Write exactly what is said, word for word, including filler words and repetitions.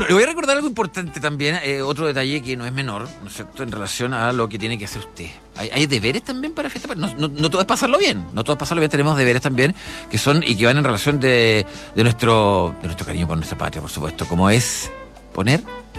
Bueno, le voy a recordar algo importante también, eh, otro detalle que no es menor, ¿no es cierto?, en relación a lo que tiene que hacer usted. Hay, hay deberes también para Fiesta Patria. No, no, no todo es pasarlo bien, no todo es pasarlo bien, tenemos deberes también que son y que van en relación de, de nuestro de nuestro cariño por nuestra patria, por supuesto, como es poner